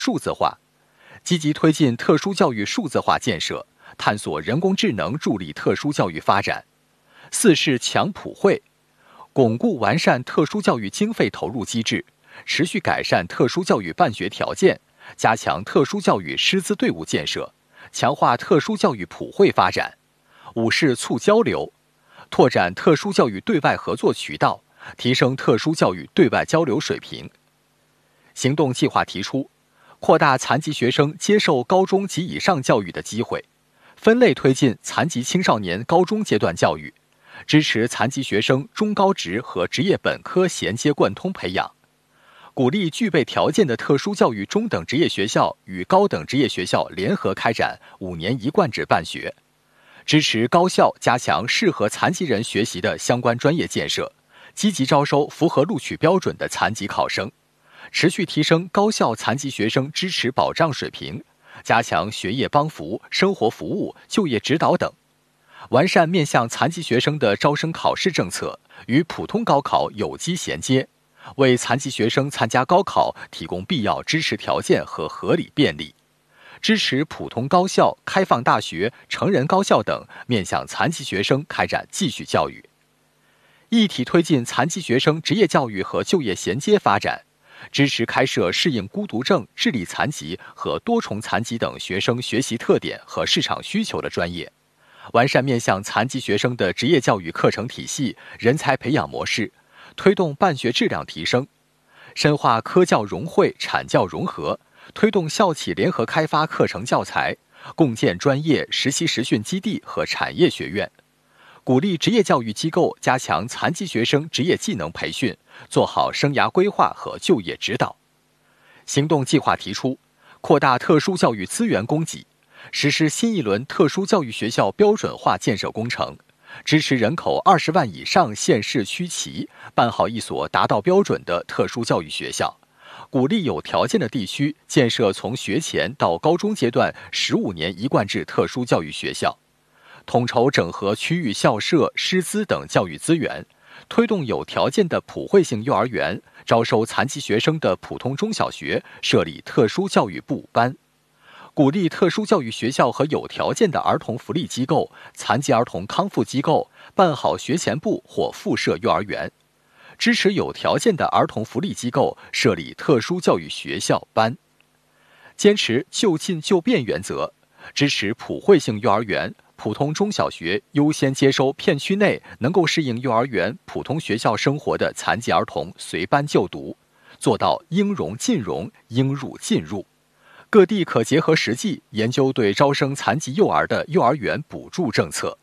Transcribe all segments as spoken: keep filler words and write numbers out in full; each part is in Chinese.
数字化，积极推进特殊教育数字化建设，探索人工智能助力特殊教育发展。四是强普惠，巩固完善特殊教育经费投入机制，持续改善特殊教育办学条件，加强特殊教育师资队伍建设，强化特殊教育普惠发展。五是促交流，拓展特殊教育对外合作渠道，提升特殊教育对外交流水平。行动计划提出，扩大残疾学生接受高中及以上教育的机会，分类推进残疾青少年高中阶段教育，支持残疾学生中高职和职业本科衔接贯通培养，鼓励具备条件的特殊教育中等职业学校与高等职业学校联合开展五年一贯制办学，支持高校加强适合残疾人学习的相关专业建设，积极招收符合录取标准的残疾考生，持续提升高校残疾学生支持保障水平，加强学业帮扶、生活服务、就业指导等，完善面向残疾学生的招生考试政策，与普通高考有机衔接，为残疾学生参加高考提供必要支持条件和合理便利，支持普通高校、开放大学、成人高校等面向残疾学生开展继续教育，一体推进残疾学生职业教育和就业衔接发展，支持开设适应孤独症、智力残疾和多重残疾等学生学习特点和市场需求的专业，完善面向残疾学生的职业教育课程体系、人才培养模式，推动办学质量提升，深化科教融汇、产教融合，推动校企联合开发课程教材，共建专业实习实训基地和产业学院，鼓励职业教育机构加强残疾学生职业技能培训，做好生涯规划和就业指导。行动计划提出，扩大特殊教育资源供给，实施新一轮特殊教育学校标准化建设工程，支持人口二十万以上县市区企办好一所达到标准的特殊教育学校，鼓励有条件的地区建设从学前到高中阶段十五年一贯制特殊教育学校，统筹整合区域校舍、师资等教育资源，推动有条件的普惠性幼儿园、招收残疾学生的普通中小学设立特殊教育部班，鼓励特殊教育学校和有条件的儿童福利机构、残疾儿童康复机构办好学前部或附设幼儿园，支持有条件的儿童福利机构设立特殊教育学校班，坚持就近就便原则，支持普惠性幼儿园、普通中小学优先接收片区内能够适应幼儿园、普通学校生活的残疾儿童随班就读，做到应融尽融、应入尽入。各地可结合实际研究对招生残疾幼儿的幼儿园补助政策。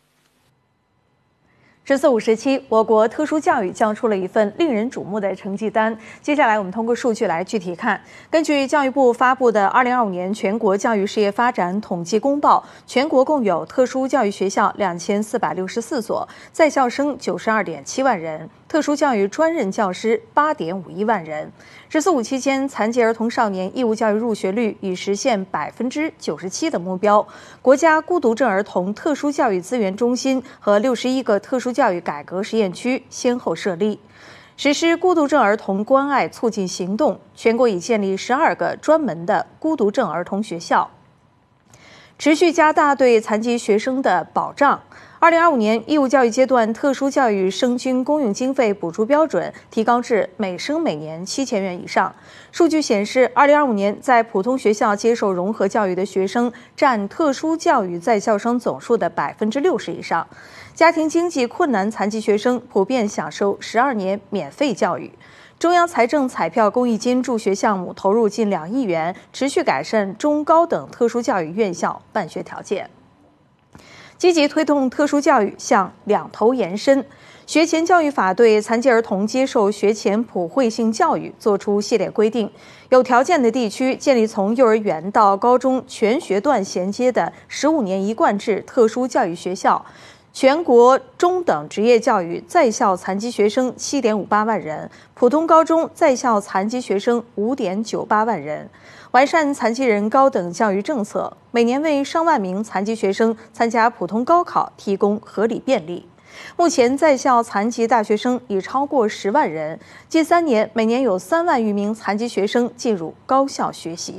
十四五时期，我国特殊教育交出了一份令人瞩目的成绩单。接下来，我们通过数据来具体看。根据教育部发布的《二零二五年全国教育事业发展统计公报》，全国共有特殊教育学校两千四百六十四所，在校生九十二点七万人，特殊教育专任教师八点五一万人。十四五期间，残疾儿童少年义务教育入学率已实现百分之九十七的目标。国家孤独症儿童特殊教育资源中心和六十一个特殊教育改革实验区先后设立，实施孤独症儿童关爱促进行动。全国已建立十二个专门的孤独症儿童学校，持续加大对残疾学生的保障。二零二五年义务教育阶段特殊教育生均公用经费补助标准提高至每生每年七千元以上。数据显示，二零二五年在普通学校接受融合教育的学生占特殊教育在校生总数的百分之六十以上。家庭经济困难残疾学生普遍享受十二年免费教育。中央财政彩票公益金助学项目投入近两亿元，持续改善中高等特殊教育院校办学条件。积极推动特殊教育向两头延伸。学前教育法对残疾儿童接受学前普惠性教育作出系列规定，有条件的地区建立从幼儿园到高中全学段衔接的十五年一贯制特殊教育学校。全国中等职业教育在校残疾学生七点五八万人，普通高中在校残疾学生五点九八万人。完善残疾人高等教育政策，每年为上万名残疾学生参加普通高考提供合理便利。目前在校残疾大学生已超过十万人，近三年每年有三万余名残疾学生进入高校学习。